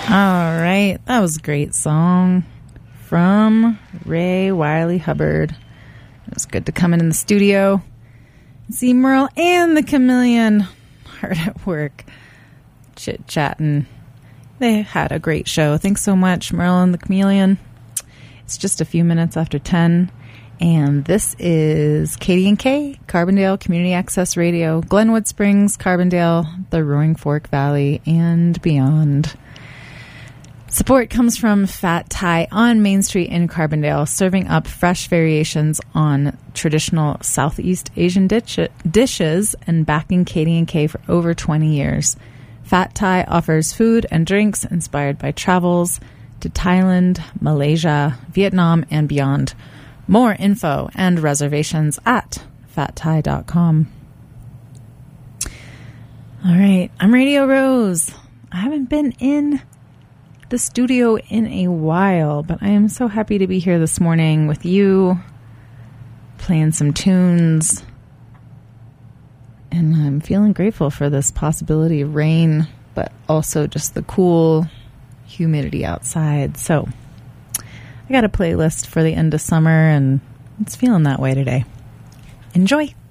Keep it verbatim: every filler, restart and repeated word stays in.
All right. That was a great song from Ray Wylie Hubbard. It was good to come in, in the studio and see Merle and the Chameleon hard at work, chit-chatting. They had a great show. Thanks so much, Merle and the Chameleon. It's just a few minutes after ten, and this is Katie and Kay, Carbondale Community Access Radio, Glenwood Springs, Carbondale, the Roaring Fork Valley, and beyond. Support comes from Fat Thai on Main Street in Carbondale, serving up fresh variations on traditional Southeast Asian dish- dishes and backing Katie and Kay for over twenty years. Fat Thai offers food and drinks inspired by travels to Thailand, Malaysia, Vietnam, and beyond. More info and reservations at fat thai dot com. All right, I'm Radio Rose. I haven't been in the studio in a while, but I am so happy to be here this morning with you, playing some tunes. And I'm feeling grateful for this possibility of rain, but also just the cool humidity outside. So I got a playlist for the end of summer, and it's feeling that way today. Enjoy.